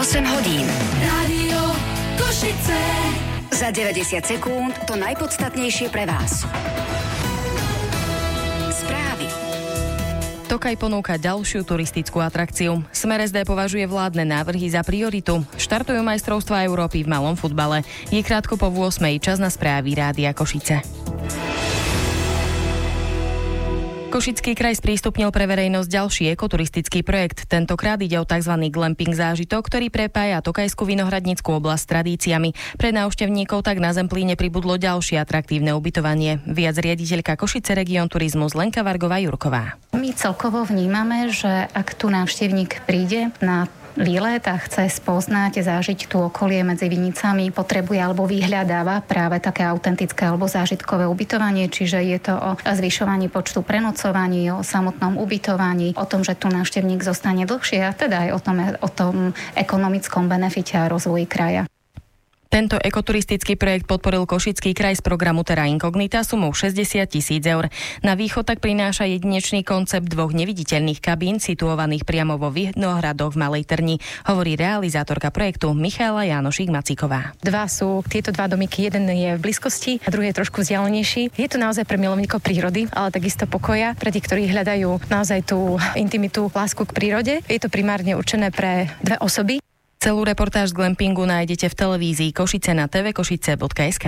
8 hodín. Rádio Košice. Za 90 sekúnd to najpodstatnejšie pre vás. Správy. Tokaj ponúka ďalšiu turistickú atrakciu. Smer SD považuje vládne návrhy za prioritu. Štartujú majstrovstvá Európy v malom futbale. Je krátko po 8:00, čas na správy Rádia Košice. Košický kraj sprístupnil pre verejnosť ďalší ekoturistický projekt. Tentokrát ide o tzv. Glamping zážitok, ktorý prepája Tokajskú vinohradnícku oblasť s tradíciami. Pre návštevníkov tak na Zemplíne pribudlo ďalšie atraktívne ubytovanie. Viac riaditeľka Košice Region Turizmus Lenka Vargová-Jurková. My celkovo vnímame, že ak tu návštevník príde na výlet a chce spoznať, zažiť tu okolie medzi vinicami, potrebuje alebo vyhľadáva práve také autentické alebo zážitkové ubytovanie, čiže je to o zvyšovaní počtu prenocovaní, o samotnom ubytovaní, o tom, že tu návštevník zostane dlhšie a teda aj o tom ekonomickom benefite a rozvoji kraja. Tento ekoturistický projekt podporil Košický kraj z programu Terra Incognita sumou 60 000 eur. Na východ tak prináša jedinečný koncept 2 neviditeľných kabín situovaných priamo vo Vinohradoch v Malej Trni, hovorí realizátorka projektu Michála Jánošík-Macíková. Tieto dva domiky, jeden je v blízkosti a druhý je trošku vzdialenejší. Je to naozaj pre milovníkov prírody, ale takisto pokoja, pre tých, ktorí hľadajú naozaj tú intimitu, lásku k prírode. Je to primárne určené pre 2 osoby. Celú reportáž z glampingu nájdete v televízii Košice na tvkošice.sk.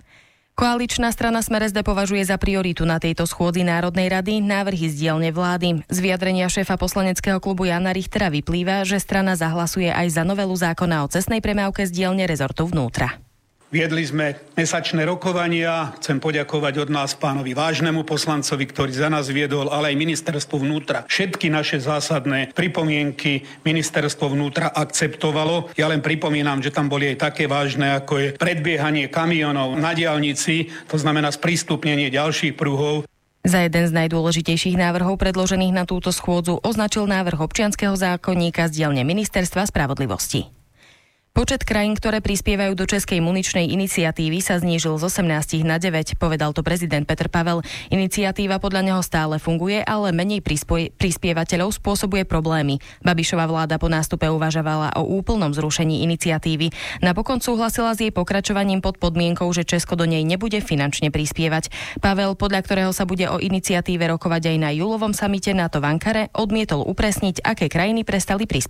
Koaličná strana Smer SD považuje za prioritu na tejto schôdzi Národnej rady návrhy z dielne vlády. Z vyjadrenia šéfa poslaneckého klubu Jana Richtera vyplýva, že strana zahlasuje aj za novelu zákona o cestnej premávke z dielne rezortu vnútra. Viedli sme mesačné rokovania. Chcem poďakovať od nás pánovi Vážnemu poslancovi, ktorý za nás viedol, ale aj ministerstvu vnútra. Všetky naše zásadné pripomienky ministerstvo vnútra akceptovalo. Ja len pripomínam, že tam boli aj také vážne, ako je predbiehanie kamionov na diaľnici, to znamená sprístupnenie ďalších pruhov. Za jeden z najdôležitejších návrhov predložených na túto schôdzu označil návrh občianskeho zákonníka z dielne Ministerstva spravodlivosti. Počet krajín, ktoré prispievajú do Českej muničnej iniciatívy, sa znížil z 18 na 9, povedal to prezident Petr Pavel. Iniciatíva podľa neho stále funguje, ale menej prispievateľov spôsobuje problémy. Babišova vláda po nástupe uvažovala o úplnom zrušení iniciatívy. Napokon súhlasila s jej pokračovaním pod podmienkou, že Česko do nej nebude finančne prispievať. Pavel, podľa ktorého sa bude o iniciatíve rokovať aj na júlovom samite NATO v Ankare, odmietol upresniť, aké krajiny prestali prispievať.